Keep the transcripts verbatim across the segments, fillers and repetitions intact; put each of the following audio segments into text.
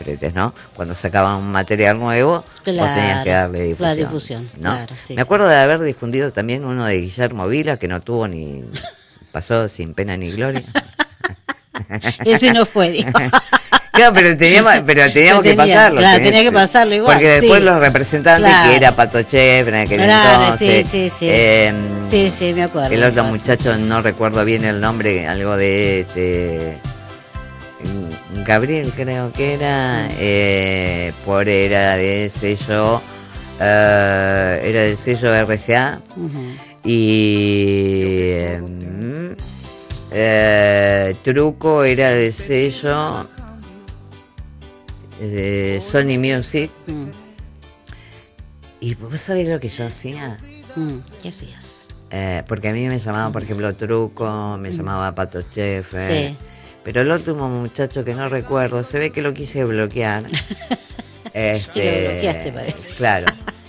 ¿no? Cuando sacaban un material nuevo, claro, vos tenías que darle difusión. La difusión, ¿no? claro, sí, Me acuerdo sí. de haber difundido también uno de Guillermo Vila, que no tuvo ni... pasó sin pena ni gloria. Ese no fue, digo. Claro, pero teníamos, pero teníamos pero tenía, que pasarlo. Claro, tenía, tenía que pasarlo igual. Porque después sí. los representantes, claro. que era Pato Chef en aquel claro, entonces. Sí, sí, sí. Eh, sí, sí, me acuerdo. El otro muchacho, no recuerdo bien el nombre, algo de este... Gabriel creo que era, eh, por era de sello, uh, era del sello R C A, uh-huh. y eh, eh, Truco era de sello eh, Sony Music. Uh-huh. Y vos sabés lo que yo hacía. Uh-huh. ¿Qué hacías? Eh, porque a mí me llamaba, por ejemplo, Truco, me uh-huh. llamaba Pato Chef. Eh, sí. Pero el último muchacho que no recuerdo, se ve que lo quise bloquear. este, y lo bloqueaste, parece. Claro.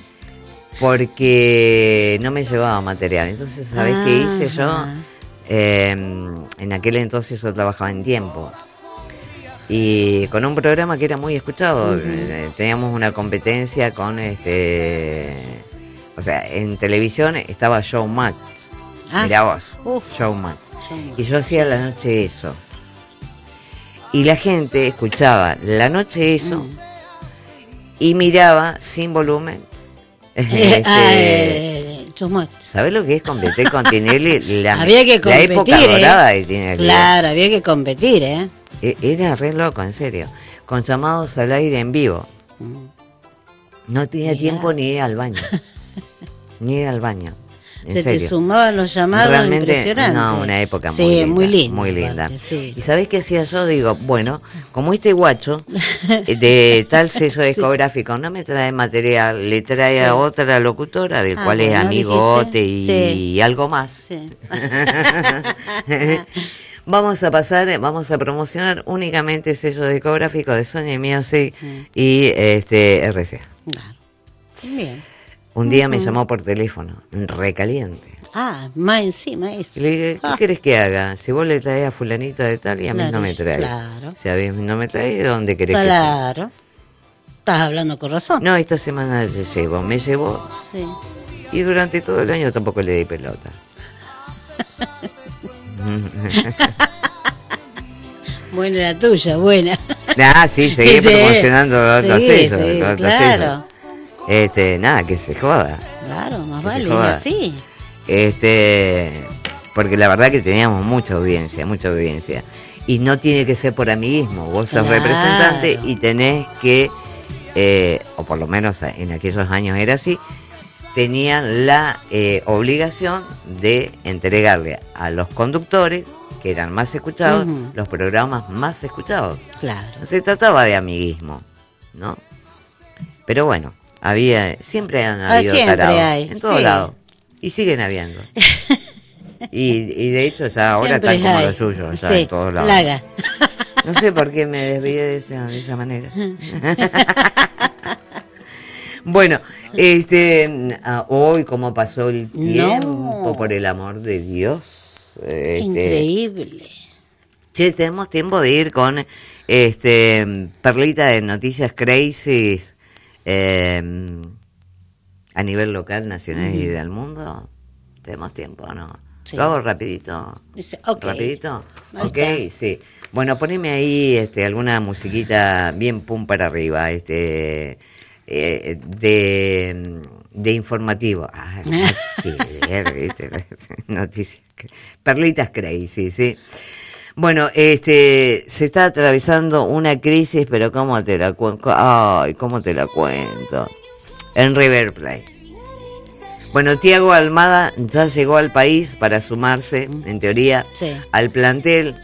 Porque no me llevaba material. Entonces, ¿sabés ah, qué hice yo? Eh, en aquel entonces yo trabajaba en Tiempo. Y con un programa que era muy escuchado. Uh-huh. Teníamos una competencia con este... O sea, en televisión estaba Showmatch. Ah. Mirá vos, uh. Showmatch. Showmatch. Y yo hacía la noche eso. Y la gente escuchaba la noche eso mm. y miraba sin volumen. este, eh, ¿Sabés lo que es competir con Tinelli? La, había que competir, la época eh. dorada de Tinelli. Claro, había que competir, ¿eh? Era re loco, en serio. Con llamados al aire en vivo. Mm. No tenía Mirá. tiempo ni ir al baño. ni ir al baño. En Se serio. te sumaban los llamados. Realmente, impresionante. No, una época sí, muy linda. Muy linda. Muy linda. Aparte, sí. ¿Y sabés qué hacía yo? Digo, bueno, como este guacho de tal sello discográfico no me trae material, le trae sí. a otra locutora, del ah, cual bueno, es amigote y, sí. y algo más. Sí. Vamos a pasar, vamos a promocionar únicamente sello discográfico de Sony Music mm. y este R C A. Claro. Bien. Un día uh-huh. me llamó por teléfono, recaliente. Ah, más encima eso. Le dije, ¿qué ah. querés que haga? Si vos le traes a fulanito de tal y a mí claro, no me traes. Claro. Si a mí no me traes, ¿de dónde querés claro. que sea? Claro. Estás hablando con razón. No, esta semana se llevó, me llevó. Sí. Y durante todo el año tampoco le di pelota. Buena la tuya, buena. Ah, sí, seguí sí, promocionando los otros sellos. Sí, los otros claro. sellos. Este, nada, que se joda. Claro, más vale, y así. Este, porque la verdad que teníamos mucha audiencia, mucha audiencia. Y no tiene que ser por amiguismo. Vos sos claro. representante y tenés que, eh, o por lo menos en aquellos años era así, tenían la eh, obligación de entregarle a los conductores, que eran más escuchados, uh-huh. los programas más escuchados. Claro. No se trataba de amiguismo, ¿no? Pero bueno. Había, siempre han habido ah, tarados, hay. en todos sí. lados, y siguen habiendo. y, y de hecho ya ahora siempre están como hay. los suyos, ya sí. en todos lados. Plaga. No sé por qué me desvié de esa, de esa manera. Bueno, este, hoy cómo pasó el tiempo, no. por el amor de Dios. Este, increíble. Che, tenemos tiempo de ir con este perlita de noticias crazy. Eh, a nivel local, nacional mm. y del mundo. ¿Tenemos tiempo o no? Sí. ¿Lo hago rapidito? Dice, okay. ¿Rapidito? Ahí ok, está. sí. Bueno, poneme ahí este, alguna musiquita bien pum para arriba, este eh, de, de informativo. Ah, noticias. Perlitas crazy, sí. Bueno, este, se está atravesando una crisis, pero ¿cómo te la cuento? Ay, ¿cómo te la cuento? En River Plate. Bueno, Thiago Almada ya llegó al país para sumarse, en teoría, sí. al plantel.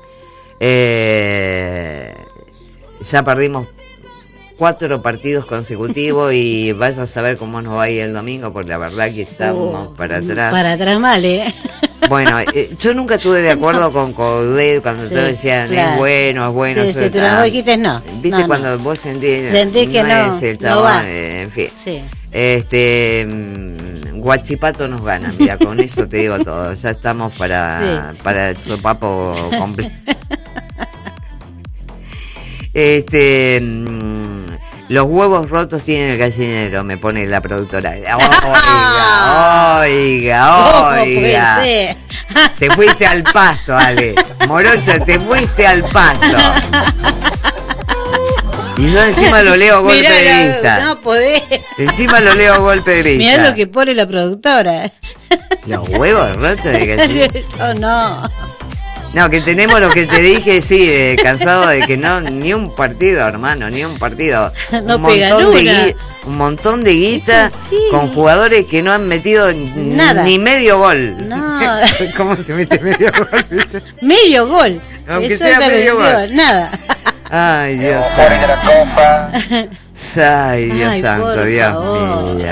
Eh, ya perdimos cuatro partidos consecutivos y vaya a saber cómo nos va a ir el domingo, porque la verdad que estamos uh, para atrás. Para atrás mal, ¿eh? Bueno, eh, yo nunca estuve de acuerdo no. con Coudet cuando sí, todos decían claro. es bueno, es bueno. Sí, sí, pero vos dijiste no. ¿Viste no, cuando no. vos sentís, sentís que no, no es el chabón? No eh, en fin. Sí. Este, mmm, Guachipato nos gana, mira, con eso te digo todo. Ya estamos para, sí. para el sopapo completo. Este, mmm, los huevos rotos tienen el gallinero, me pone la productora. Oiga, oiga, oiga. Te fuiste al pasto, Ale. Morocha, te fuiste al pasto. Y yo encima lo leo a golpe Mirá, de vista. No podés. Encima lo leo a golpe de vista. Mirá lo que pone la productora. Los huevos rotos de gallinero. Eso no. No, que tenemos lo que te dije, sí, eh, cansado de que no, ni un partido, hermano, ni un partido. No un, pega montón de una. gui- un montón de guita Sí. con jugadores que no han metido n- Nada. ni medio gol. No. ¿Cómo se mete medio gol? ¿Viste? Medio gol. Aunque sea medio gol. Nada. Ay, Dios santo. Ay, Dios Ay, santo, por Dios favor. mío.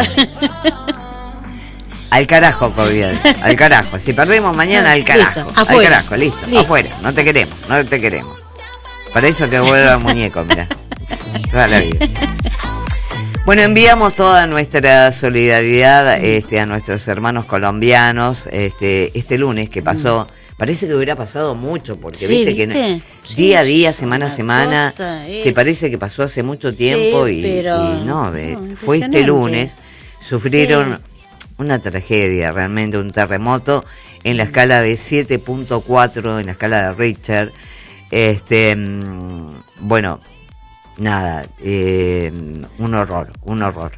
Al carajo, COVID, al carajo. Si perdemos mañana, al carajo. Listo, al afuera. carajo, listo, Listo. afuera. No te queremos, no te queremos. Para eso que vuelva el muñeco, mira. Toda la vida. Bueno, enviamos toda nuestra solidaridad este, a nuestros hermanos colombianos. Este, este lunes que pasó, parece que hubiera pasado mucho, porque Sí, viste, que ¿viste? día a Sí, día, semana a una semana, cosa te es. parece que pasó hace mucho tiempo Sí, y, pero y no, eh, no, fue este impresionante. lunes, sufrieron Sí. una tragedia, realmente un terremoto en la escala de siete punto cuatro, en la escala de Richter. Este, mm, bueno, nada, eh, un horror, un horror.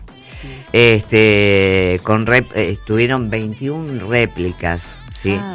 Este, con rep, eh, estuvieron veintiuna réplicas, ¿sí? Ah,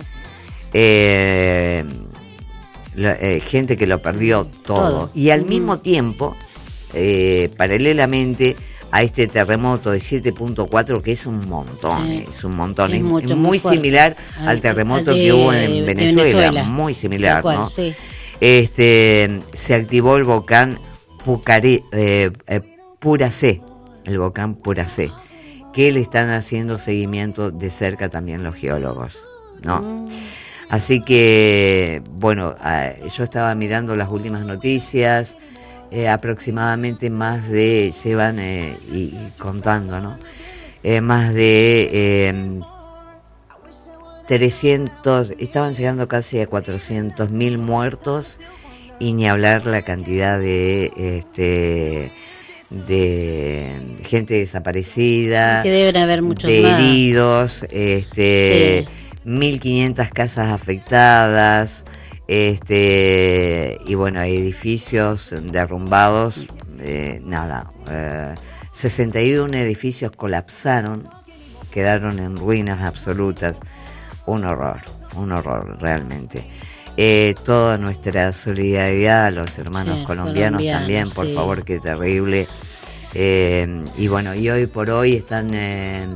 Eh, la- eh, gente que lo perdió todo. Todo. Y al Ujú. mismo tiempo, eh, paralelamente a este terremoto de siete punto cuatro, que es un montón, Sí. es un montón, Es es, mucho, es muy muy fuerte. similar Al- al terremoto al de- que hubo en de Venezuela, Venezuela. muy similar, tal cual, ¿no? sí. Este, se activó el volcán Pucaré, eh, eh, Puracé, el volcán Puracé, que le están haciendo seguimiento de cerca también los geólogos, ¿no? Mm. Así que, bueno, eh, yo estaba mirando las últimas noticias, eh, aproximadamente más de, llevan, eh, y, y contando, ¿no? Eh, más de eh, trescientos, estaban llegando casi a cuatrocientos mil muertos, y ni hablar la cantidad de este de gente desaparecida, Que deben haber muchos de más. heridos, este Sí. mil quinientas casas afectadas, este y bueno, edificios derrumbados, eh, nada, eh, sesenta y uno edificios colapsaron, quedaron en ruinas absolutas. Un horror, un horror realmente. Eh, toda nuestra solidaridad a los hermanos Sí, colombianos, colombianos, también, por sí. favor, qué terrible. Eh, y bueno, y hoy por hoy están eh,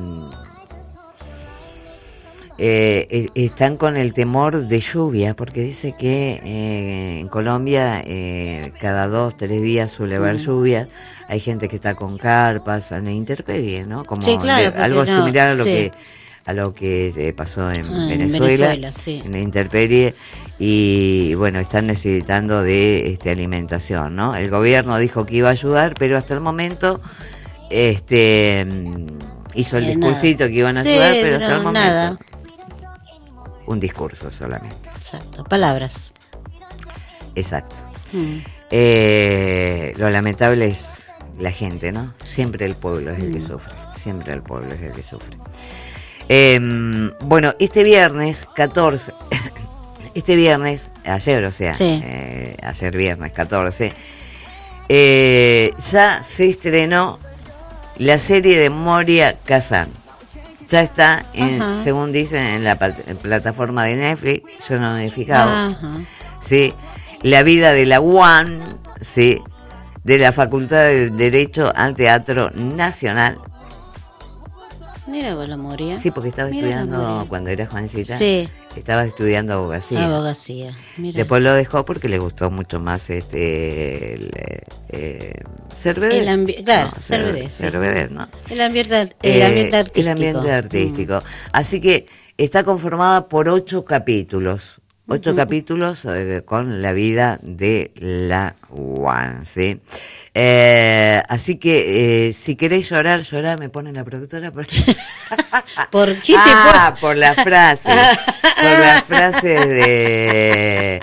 eh, eh, están con el temor de lluvia, porque dice que eh, en Colombia eh, cada dos, tres días suele haber Mm. lluvias. Hay gente que está con carpas, en la intemperie, ¿no? Como Sí, claro, de- porque algo no, similar a lo sí. que a lo que eh, pasó en, Ah, en Venezuela, Venezuela, sí. en la intemperie, y bueno, están necesitando de este, alimentación, ¿no? El gobierno dijo que iba a ayudar, pero hasta el momento este mm, hizo el Eh, discursito nada. que iban a Sí, ayudar, pero hasta no, el momento nada. un discurso solamente. Exacto, palabras. Exacto. Mm. Eh, lo lamentable es la gente, ¿no? Siempre el pueblo es el que Mm. sufre, siempre el pueblo es el que sufre. Eh, bueno, este viernes catorce, este viernes, ayer, o sea, Sí. eh, ayer viernes catorce, eh, ya se estrenó la serie de Moria Kazan. Ya está, en, Ajá. según dicen, en la pat- en plataforma de Netflix. Yo no me he fijado. Ajá. ¿Sí? La vida de la U A N, ¿sí? De la Facultad de Derecho al Teatro Nacional. Mira vos la Moria. Sí, porque estaba Mira la estudiando Moria. cuando era jovencita. Sí, Estaba estudiando abogacía. abogacía. Mira. Después lo dejó porque le gustó mucho más este el, eh, Cervedet. El ambi- claro, no, Cervedet, sí. Cervedet, ¿no? El ambiente, el Eh, ambiente artístico. El ambiente artístico. Así que está conformada por ocho capítulos. Ocho Ujú. capítulos eh, con la vida de la U A N, ¿sí? Eh, así que eh, si queréis llorar, llorar, me pone la productora. Porque... ¿Por qué te ah, por las frases. Por las frases de...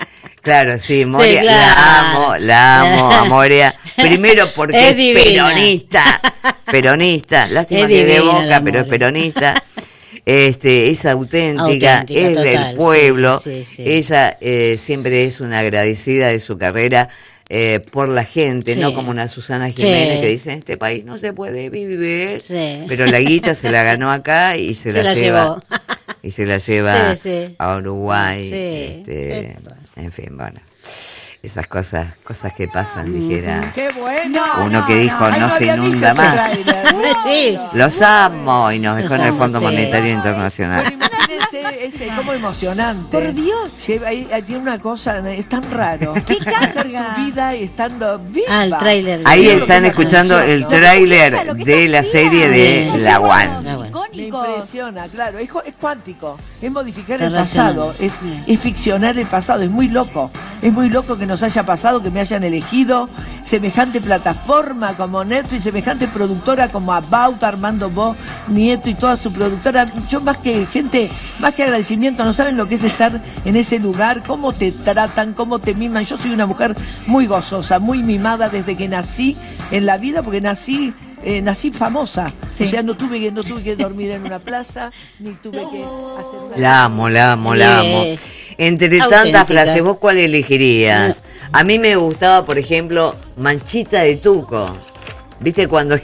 Claro, sí, Moria, Sí, claro. la amo, la amo a Moria. Primero porque Es es, divina. peronista, peronista, lástima Es que es de divina Boca, la pero es Moria. peronista. Este, es auténtica, Auténtica, es total, del pueblo. sí, sí, sí. Ella eh, siempre es una agradecida de su carrera eh, por la gente, Sí. no como una Susana Jiménez Sí. que dice, en este país no se puede vivir. Sí. Pero la guita se la ganó acá y se, Se la, la lleva. llevó. Y se la lleva Sí, sí. a Uruguay. Sí. Este, en fin, bueno. Esas cosas, cosas que pasan, dijera ¡Qué bueno! uno que dijo Ay, no se había visto inunda este más. tráiler. Sí. Los amo y nos dejó en el amo, Fondo sí. Monetario Pero Internacional. imagínense, ese, como emocionante. Por Dios. Que ahí- ahí tiene una cosa, es tan raro. ¡Qué Hacer carga! tu vida estando viva. Ah, el tráiler. Ahí Mira lo están que escuchando me el canción, tráiler de la serie de Sí. La One. La One. Me Icónicos. impresiona, claro, es, co- es cuántico, es modificar Está el pasado, relacionado. es, Sí. es ficcionar el pasado, es muy loco, es muy loco que nos haya pasado, que me hayan elegido semejante plataforma como Netflix, semejante productora como About, Armando Bo, Nieto y toda su productora. Yo más que gente, más que agradecimiento, no saben lo que es estar en ese lugar, cómo te tratan, cómo te miman. Yo soy una mujer muy gozosa, muy mimada desde que nací en la vida, porque nací Eh, nací famosa, Sí. o sea, no tuve que no tuve que dormir en una plaza, ni tuve que hacer una... La amo, la amo, la amo. Yes. Entre Auténtica. tantas frases, ¿vos cuál elegirías? A mí me gustaba, por ejemplo, Manchita de Tuco. ¿Viste cuando...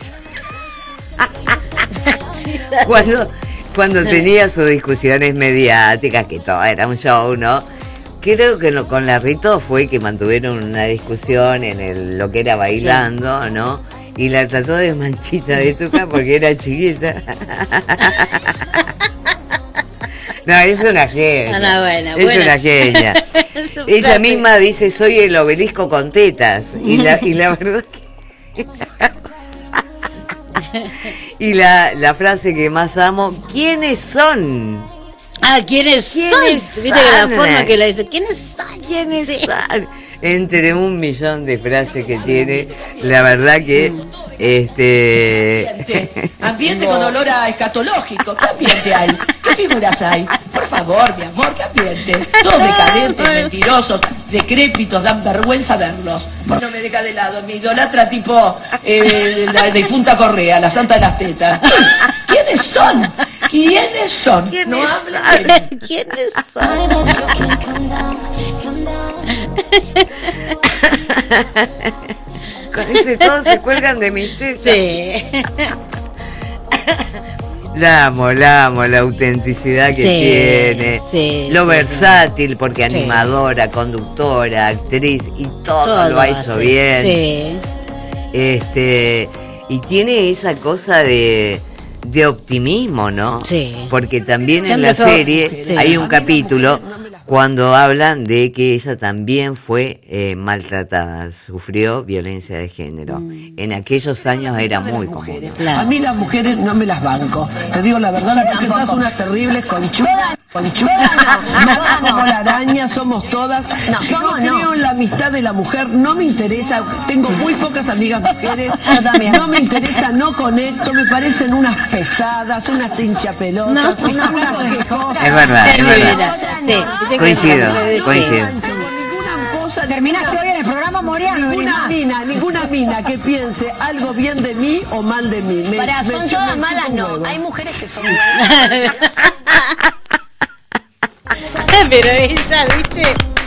cuando cuando tenía sus discusiones mediáticas, que todo era un show, ¿no? Creo que lo- con la Rito fue que mantuvieron una discusión en el, lo que era bailando, ¿no? Y la trató de Manchita de Tuca porque era chiquita. No, es una genia. Ah, no, bueno, es bueno. una genia. Su Ella frase. misma dice, soy el obelisco con tetas. Y la, y la verdad que... y la, la frase que más amo, ¿quiénes son? Ah, ¿quiénes son? ¿Quiénes Viste que la son? forma que la dice, ¿quiénes son? ¿Quiénes Sí. son? Entre un millón de frases que tiene, la verdad que este Ambiente con olor a escatológico. ¿Qué ambiente hay? ¿Qué figuras hay? Por favor, mi amor, ¿qué ambiente? Todos decadentes, mentirosos, decrépitos, dan vergüenza verlos. No me deja de lado, mi idolatra tipo eh, la difunta Correa, la santa de las tetas. ¿Quiénes son? ¿Quiénes son? No hablan de mí. ¿Quiénes son? con ese todos se cuelgan de mis tetas. Sí. La amo, la amo, la autenticidad que Sí, tiene, sí, lo sí, versátil, porque Sí. animadora, conductora, actriz y todo, Todo lo ha hecho hace. bien. Sí. Este, y tiene esa cosa de, de optimismo, ¿no? Sí. Porque también Ya en la empezó- serie sí. hay un capítulo cuando hablan de que ella también fue eh, maltratada, sufrió violencia de género. Mm. En aquellos años era muy común. Claro. A mí las mujeres no me las banco. Te digo la verdad, las presentás unas terribles conchudas. Conchudas, todas como la araña, somos todas. No, somos no. Creo en la amistad de la mujer, no me interesa. Tengo muy pocas amigas mujeres. Yo también. No me interesa, no conecto, me parecen unas pesadas, unas hinchapelotas, No. unas, unas quejosas. Es verdad, es verdad. Mira, sí, viste que Coincido, sí. coincido. Ninguna cosa, Terminaste hoy en el programa Moriano. Ninguna mina, ninguna mina que piense algo bien de mí o mal de mí. Me- Para, me son chupa todas un malas, no. huevo. Hay mujeres que son buenas. Pero ella, ¿viste?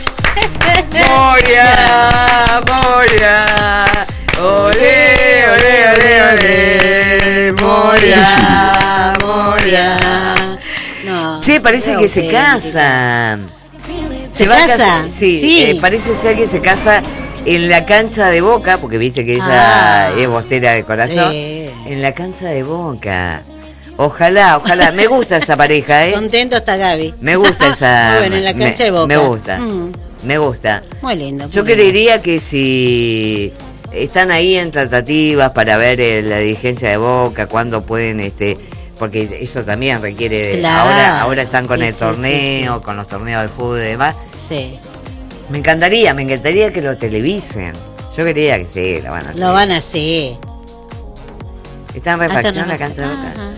Moria, Moria, ole, ole, ole, ole, Moria, Moria. No. Che, parece qué que se auténtica. casa. ¿Se va a casa? casar- Sí, Sí. eh, parece ser que se casa en la cancha de Boca, porque viste que ella Ah. es bostera de corazón. Sí. En la cancha de Boca. Ojalá, ojalá. Me gusta esa pareja, ¿eh? Contento está Gaby. Me gusta esa. Muy bueno, en la cancha me, de Boca. Me gusta. Mm, Me gusta. muy lindo. Yo muy lindo. creería que si están ahí en tratativas para ver eh, la dirigencia de Boca, cuándo pueden, este, porque eso también requiere de, Claro, ahora, ahora están con sí, el sí, torneo, sí, sí. con los torneos de fútbol y demás. Sí. Me encantaría, me encantaría que lo televisen. Yo quería que sí, lo van a Lo van a hacer. ¿Está en refacción la cancha de Boca? Ajá.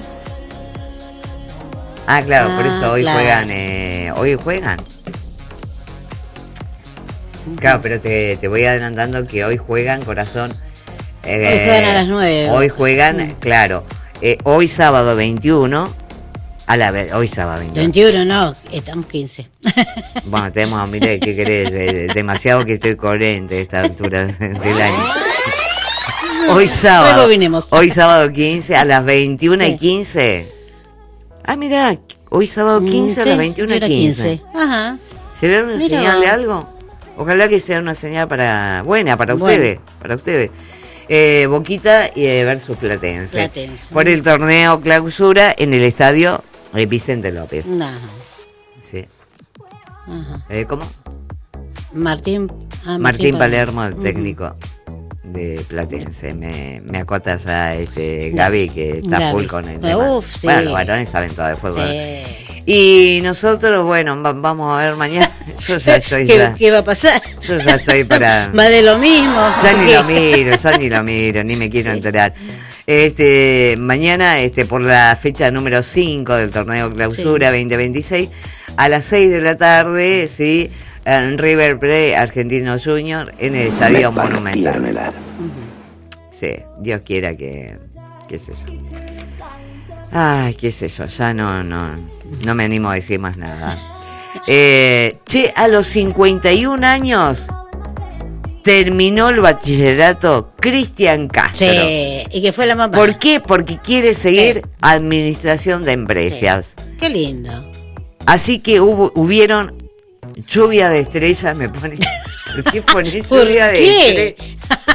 Ah, claro, por Ah, eso hoy claro. juegan, eh, hoy juegan. Claro, pero te, te voy adelantando que hoy juegan, corazón. Eh, hoy juegan a las nueve. Hoy juegan, mm. claro. Eh, hoy sábado veintiuno. A la vez, hoy sábado veintiuno. veintiuno, no, estamos quince. Bueno, tenemos, mire, ¿qué querés? Eh, demasiado que estoy coherente a esta altura del año. Hoy sábado. Hoy sábado quince, a las veintiuna y quince. Ah, mira, hoy sábado quince sí, a las veintiuna y quince. Ajá. ¿Será una Mira. señal de algo? Ojalá que sea una señal para buena, para bueno. ustedes, para ustedes. Eh, Boquita y eh, versus Platense. Platense. Por el torneo clausura en el estadio eh, Vicente López. Ajá. Sí. Ajá. Eh, ¿Cómo? Martín, ah, Martín, Martín Palermo, el técnico uh-huh. de Platense. Me, me acotas a este Gaby que está Gaby. full con el tema. Uf, sí. Bueno, los varones saben todo de fútbol. Sí. Y nosotros, bueno, va, vamos a ver mañana. Yo ya estoy ¿Qué, ya. ¿Qué va a pasar? Yo ya estoy para. Más de lo mismo. Ya ni lo miro, ya ni lo miro, ni me quiero sí. enterar. Este, mañana, este, por la fecha número cinco del torneo clausura sí. veinte veintiséis, a las seis de la tarde, sí, en River Plate Argentino Junior en el Estadio Monumental. Uh-huh. Sí, Dios quiera que, qué sé yo. Ay, qué sé yo, ya no, no, no me animo a decir más nada. Eh, che, a los cincuenta y un años terminó el bachillerato Cristian Castro. Sí, y que fue la mamá. ¿Por qué? Porque quiere seguir sí. administración de empresas. Sí. Qué lindo. Así que hubo, hubieron lluvia de estrellas, me pone. ¿Por qué pone lluvia de estrellas?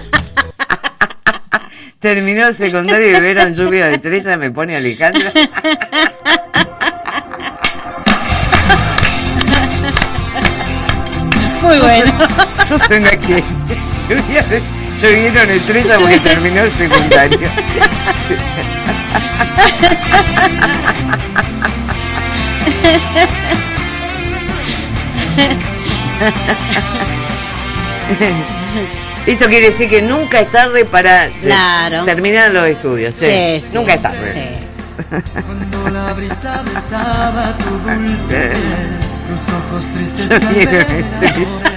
Terminó el secundario y vieron lluvia de estrellas, me pone Alejandra. Muy bueno. Sos una que llovieron estrellas porque terminó el secundario. Sí. Esto quiere decir que nunca es tarde para claro. terminar los estudios. Sí, sí, nunca es tarde. Sí. Cuando la brisa besaba tu dulce, tus ojos tristes.